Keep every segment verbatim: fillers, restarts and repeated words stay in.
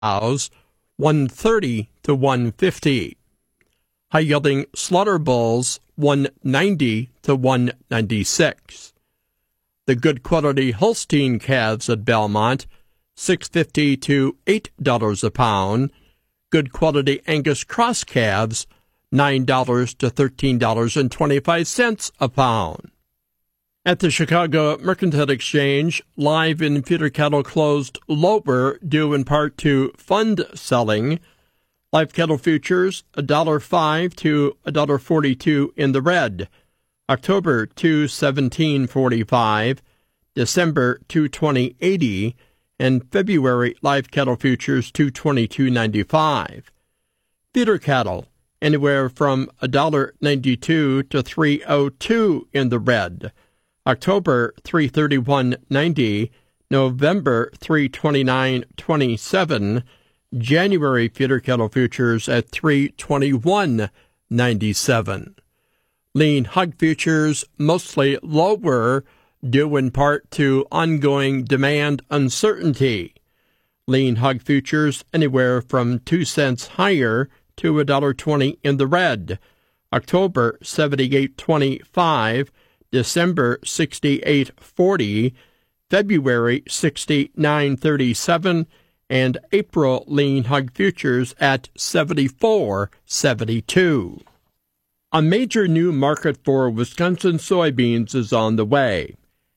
cows, one thirty to one fifty. High-yielding slaughter bulls, one ninety to one ninety-six. The good quality Holstein calves at Belmont, six fifty to eight dollars a pound. Good quality Angus cross calves, nine dollars to thirteen dollars and twenty-five cents a pound. At the Chicago Mercantile Exchange, live and feeder cattle closed lower due in part to fund selling. Live cattle futures one dollar five to one dollar forty-two in the red. October two seventeen forty-five, December two twenty eighty, and February live cattle futures two twenty-two ninety-five. Feeder cattle anywhere from one dollar ninety-two to three oh two in the red. October three thirty-one ninety, November three twenty-nine twenty-seven, January feeder cattle futures at three twenty-one ninety-seven. Lean hog futures mostly lower, due in part to ongoing demand uncertainty. Lean hog futures anywhere from two cents higher to one dollar twenty in the red. October seventy-eight twenty-five, December sixty-eight forty, February sixty-nine thirty-seven, and April lean hog futures at seventy-four seventy-two. A major new market for Wisconsin soybeans is on the way.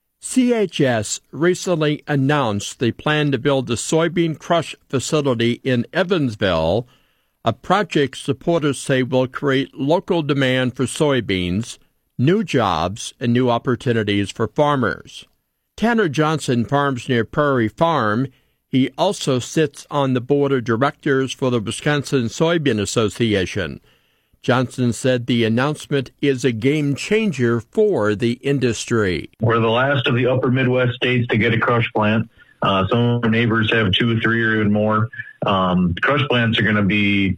C H S recently announced they plan to build a soybean crush facility in Evansville, a project supporters say will create local demand for soybeans, new jobs, and new opportunities for farmers. Tanner Johnson farms near Prairie Farm. He also sits on the board of directors for the Wisconsin Soybean Association. Johnson said the announcement is a game changer for the industry. We're the last of the upper Midwest states to get a crush plant. Uh, some of our neighbors have two, three, or even more. Um, crush plants are going to be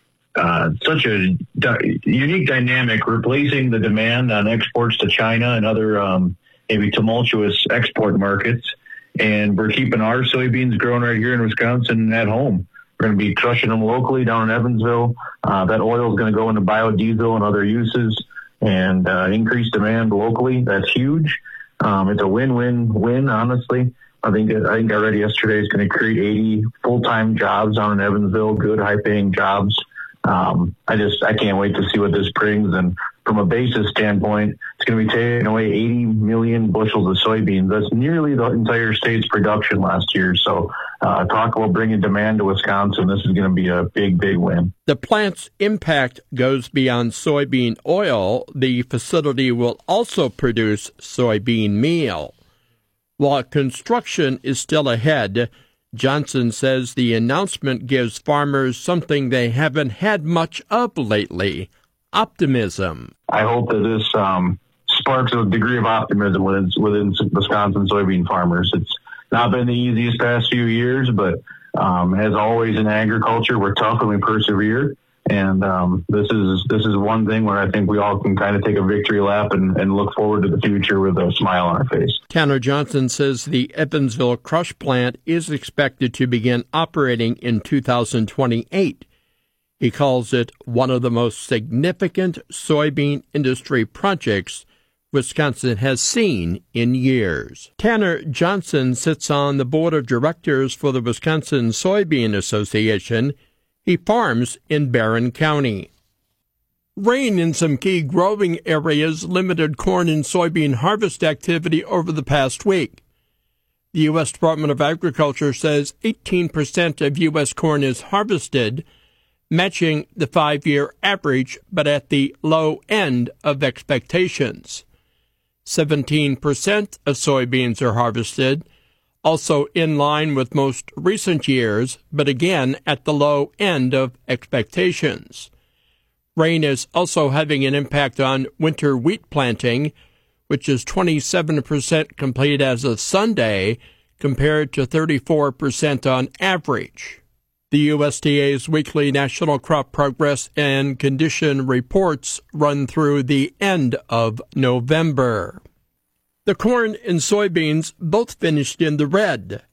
uh, such a di- unique dynamic, replacing the demand on exports to China and other um, maybe tumultuous export markets. And we're keeping our soybeans growing right here in Wisconsin at home. We're going to be crushing them locally down in Evansville. Uh, that oil is going to go into biodiesel and other uses and uh, increase demand locally. That's huge. Um, it's a win-win-win, honestly. I think I think I read yesterday it's going to create eighty full-time jobs down in Evansville, good, high-paying jobs. Um, I just I can't wait to see what this brings. And from a basis standpoint, it's going to be taking away eighty million bushels of soybeans. That's nearly the entire state's production last year. So uh, talk about bringing demand to Wisconsin. This is going to be a big, big win. The plant's impact goes beyond soybean oil. The facility will also produce soybean meal. While construction is still ahead, Johnson says the announcement gives farmers something they haven't had much of lately: optimism. I hope that this um, sparks a degree of optimism within, within Wisconsin soybean farmers. It's not been the easiest past few years, but um, as always in agriculture, we're tough and we persevere. And um, this is this is one thing where I think we all can kind of take a victory lap and, and look forward to the future with a smile on our face. Tanner Johnson says the Evansville crush plant is expected to begin operating in two thousand twenty-eight. He calls it one of the most significant soybean industry projects Wisconsin has seen in years. Tanner Johnson sits on the board of directors for the Wisconsin Soybean Association. He farms in Barron County. Rain in some key growing areas limited corn and soybean harvest activity over the past week. The U S Department of Agriculture says eighteen percent of U S corn is harvested, matching the five-year average, but at the low end of expectations. seventeen percent of soybeans are harvested, also in line with most recent years, but again at the low end of expectations. Rain is also having an impact on winter wheat planting, which is twenty-seven percent complete as of Sunday, compared to thirty-four percent on average. The U S D A's weekly National Crop Progress and Condition reports run through the end of November. The corn and soybeans both finished in the red.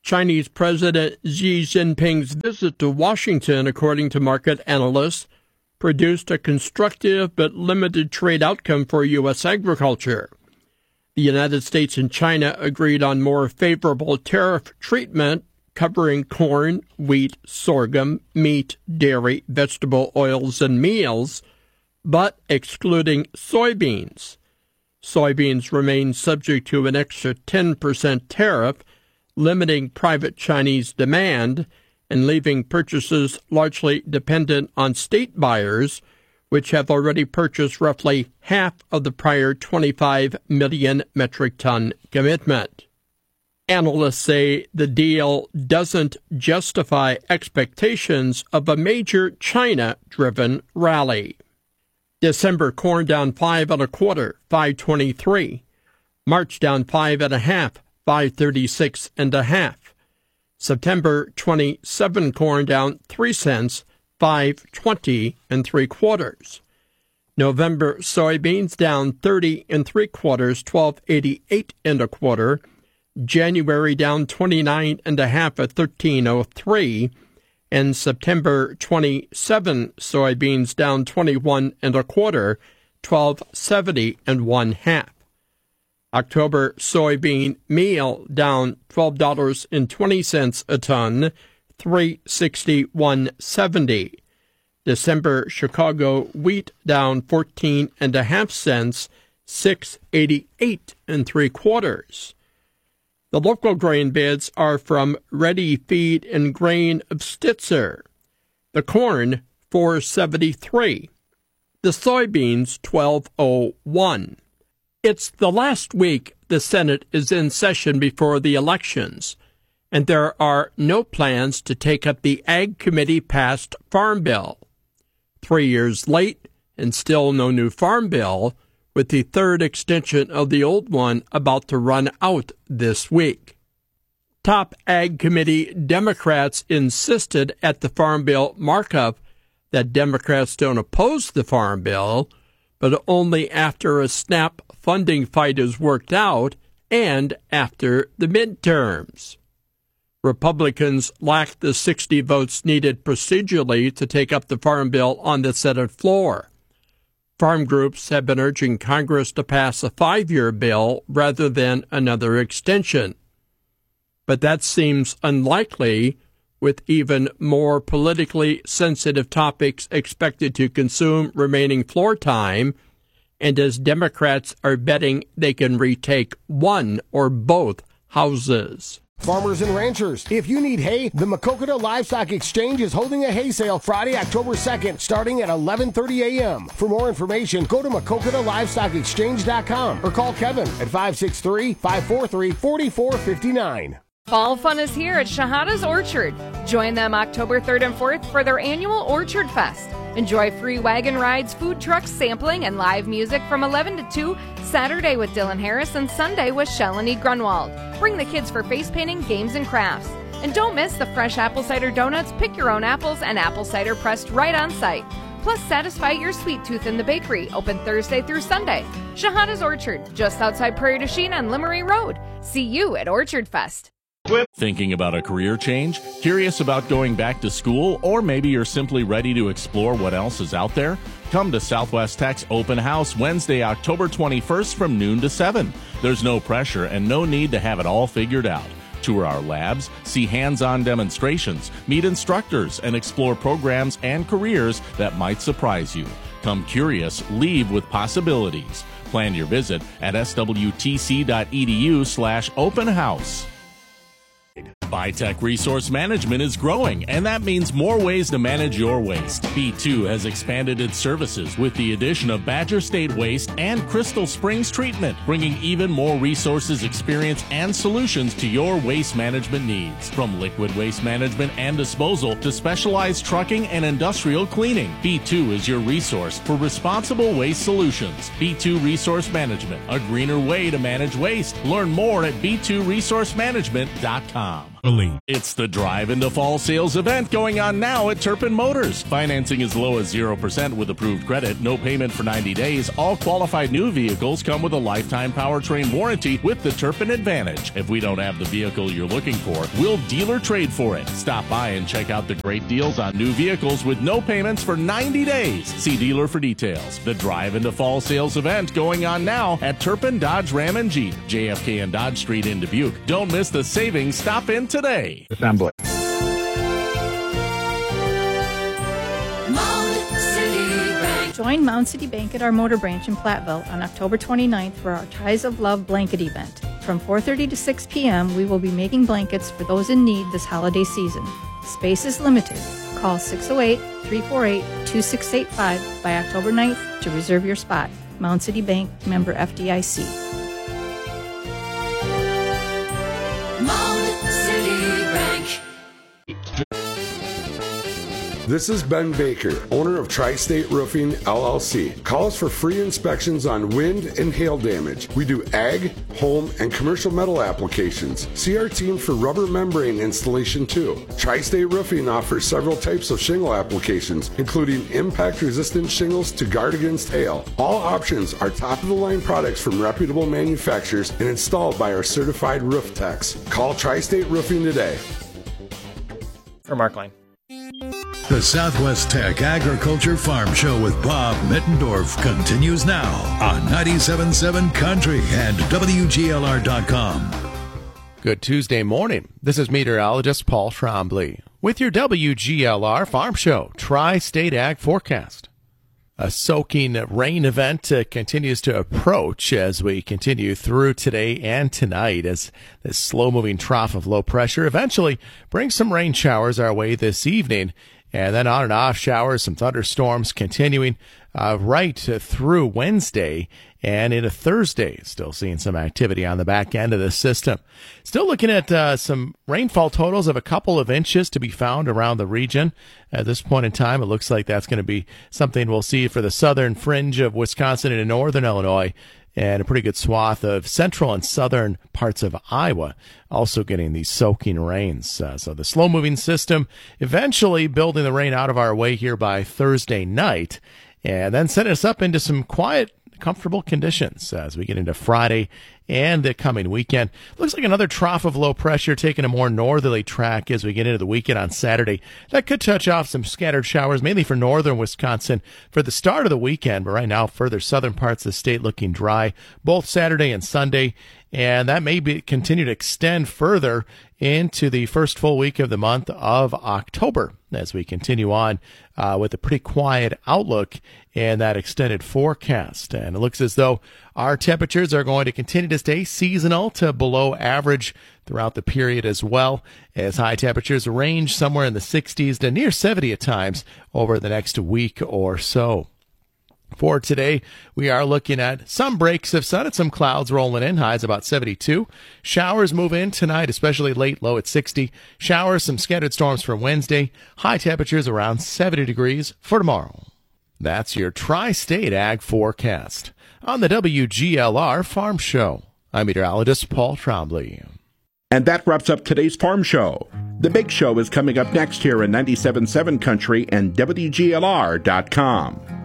Chinese President Xi Jinping's visit to Washington, according to market analysts, produced a constructive but limited trade outcome for U S agriculture. The United States and China agreed on more favorable tariff treatment covering corn, wheat, sorghum, meat, dairy, vegetable oils, and meals, but excluding soybeans. Soybeans remain subject to an extra ten percent tariff, limiting private Chinese demand and leaving purchases largely dependent on state buyers, which have already purchased roughly half of the prior twenty-five million metric ton commitment. Analysts say the deal doesn't justify expectations of a major China-driven rally. December corn down five and a quarter, five twenty-three. March down five and a half, five thirty-six and a half. September twenty-seven corn down three cents, five twenty and three quarters. November soybeans down thirty and three quarters, twelve eighty-eight and a quarter. January down twenty-nine and a half at thirteen oh three. And September twenty-seven soybeans down twenty-one and a quarter, twelve seventy and one half. October soybean meal down twelve dollars and twenty cents a ton, three sixty-one seventy. December Chicago wheat down fourteen and a half cents, six eighty-eight and three quarters. The local grain bids are from Ready Feed and Grain of Stitzer. The corn four seventy-three. The soybeans twelve oh one. It's the last week the Senate is in session before the elections, and there are no plans to take up the Ag Committee-passed Farm Bill. Three years late and still no new Farm Bill, with the third extension of the old one about to run out this week. Top Ag Committee Democrats insisted at the Farm Bill markup that Democrats don't oppose the Farm Bill, but only after a SNAP funding fight is worked out and after the midterms. Republicans lacked the sixty votes needed procedurally to take up the Farm Bill on the Senate floor. Farm groups have been urging Congress to pass a five-year bill rather than another extension. But that seems unlikely, with even more politically sensitive topics expected to consume remaining floor time, and as Democrats are betting they can retake one or both houses. Farmers and ranchers, if you need hay, the Maquoketa Livestock Exchange is holding a hay sale Friday, October second, starting at eleven thirty a.m. For more information, go to Maquoketa Livestock Exchange dot com or call Kevin at five six three, five four three, four four five nine. Fall fun is here at Shahada's Orchard. Join them October third and fourth for their annual Orchard Fest. Enjoy free wagon rides, food trucks, sampling, and live music from eleven to two, Saturday with Dylan Harris and Sunday with Shalini Grunwald. Bring the kids for face painting, games, and crafts. And don't miss the fresh apple cider donuts, pick your own apples, and apple cider pressed right on site. Plus, satisfy your sweet tooth in the bakery, open Thursday through Sunday. Shahada's Orchard, just outside Prairie du Chien on Limery Road. See you at Orchard Fest. Thinking about a career change? Curious about going back to school? Or maybe you're simply ready to explore what else is out there? Come to Southwest Tech's Open House Wednesday, October twenty-first from noon to seven. There's no pressure and no need to have it all figured out. Tour our labs, see hands-on demonstrations, meet instructors, and explore programs and careers that might surprise you. Come curious, leave with possibilities. Plan your visit at swtc.edu slash open house. Bi-Tech Resource Management is growing, and that means more ways to manage your waste. B two has expanded its services with the addition of Badger State Waste and Crystal Springs Treatment, bringing even more resources, experience, and solutions to your waste management needs. From liquid waste management and disposal to specialized trucking and industrial cleaning, B two is your resource for responsible waste solutions. B two Resource Management, a greener way to manage waste. Learn more at b two resource management dot com. It's the Drive into Fall sales event going on now at Turpin Motors. Financing as low as zero percent with approved credit, no payment for ninety days. All qualified new vehicles come with a lifetime powertrain warranty with the Turpin Advantage. If we don't have the vehicle you're looking for, we'll dealer trade for it. Stop by and check out the great deals on new vehicles with no payments for ninety days. See dealer for details. The Drive into Fall sales event going on now at Turpin Dodge Ram and Jeep, J F K and Dodge Street in Dubuque. Don't miss the savings. Stop in today. Assembly. Join Mound City Bank at our motor branch in Platteville on October twenty-ninth for our Ties of Love blanket event. From four thirty to six p.m., we will be making blankets for those in need this holiday season. Space is limited. Call six oh eight, three four eight, two six eight five by October ninth to reserve your spot. Mound City Bank, member F D I C. Mound City Bank. This is Ben Baker, owner of Tri-State Roofing, L L C. Call us for free inspections on wind and hail damage. We do ag, home, and commercial metal applications. See our team for rubber membrane installation too. Tri-State Roofing offers several types of shingle applications, including impact-resistant shingles to guard against hail. All options are top-of-the-line products from reputable manufacturers and installed by our certified roof techs. Call Tri-State Roofing today. For Mark Lane. The Southwest Tech Agriculture Farm Show with Bob Mittendorf continues now on ninety-seven point seven Country and W G L R dot com. Good Tuesday morning. This is meteorologist Paul Trombley with your W G L R Farm Show Tri-State Ag Forecast. A soaking rain event uh, continues to approach as we continue through today and tonight as this slow-moving trough of low pressure eventually brings some rain showers our way this evening. And then on and off showers, some thunderstorms continuing uh, right through Wednesday and into Thursday. Still seeing some activity on the back end of the system. Still looking at uh, some rainfall totals of a couple of inches to be found around the region. At this point in time, it looks like that's going to be something we'll see for the southern fringe of Wisconsin and northern Illinois, and a pretty good swath of central and southern parts of Iowa also getting these soaking rains. Uh, so the slow-moving system eventually building the rain out of our way here by Thursday night, and then setting us up into some quiet, comfortable conditions as we get into Friday and the coming weekend. Looks like another trough of low pressure taking a more northerly track as we get into the weekend on Saturday. That could touch off some scattered showers, mainly for northern Wisconsin for the start of the weekend, but right now further southern parts of the state looking dry, both Saturday and Sunday. And that may be continue to extend further into the first full week of the month of October as we continue on uh, with a pretty quiet outlook in that extended forecast. And it looks as though our temperatures are going to continue to stay seasonal to below average throughout the period as well, as high temperatures range somewhere in the sixties to near seventy at times over the next week or so. For today, we are looking at some breaks of sun and some clouds rolling in. Highs about seventy-two. Showers move in tonight, especially late, low at sixty. Showers, some scattered storms for Wednesday. High temperatures around seventy degrees for tomorrow. That's your Tri-State Ag Forecast on the W G L R Farm Show. I'm meteorologist Paul Trombley. And that wraps up today's Farm Show. The Big Show is coming up next here in ninety-seven point seven Country and W G L R dot com.